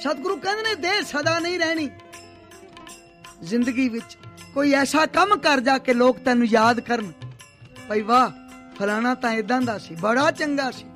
ਸਤਿਗੁਰੂ ਕਹਿੰਦੇ ਨੇ ਦੇਹ ਸਦਾ ਨਹੀਂ ਰਹਿਣੀ। ਜ਼ਿੰਦਗੀ ਵਿੱਚ ਕੋਈ ਐਸਾ ਕੰਮ ਕਰ ਜਾ ਕੇ ਲੋਕ ਤੈਨੂੰ ਯਾਦ ਕਰਨ, ਭਈ ਵਾਹ ਫਲਾਣਾ ਤਾਂ ਏਦਾਂ ਦਾ ਸੀ, ਬੜਾ ਚੰਗਾ ਸੀ।